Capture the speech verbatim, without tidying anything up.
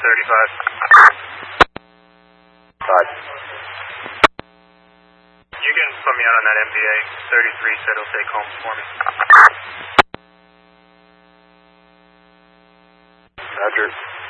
thirty-five. Five. You can put me out on that M B A. thirty-three said he'll take home for me. Roger.